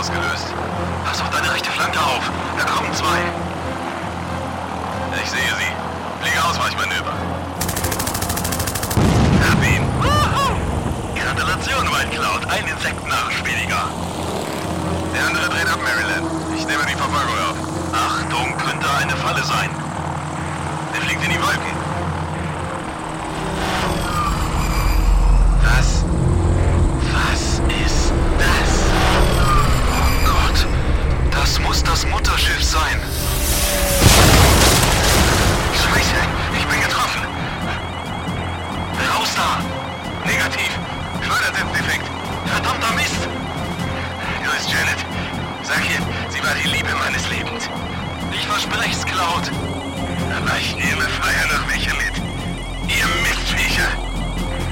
ausgelöst. Pass auf deine rechte Flanke auf. Da kommen zwei. Ich sehe sie. Fliege Ausweichmanöver. Hab ihn. Woohoo! Gratulation, White Cloud. Ein Insektenarsch weniger. Der andere dreht ab, Maryland. Ich nehme die Verfolgung auf. Achtung, könnte eine Falle sein. Der fliegt in die Wolken.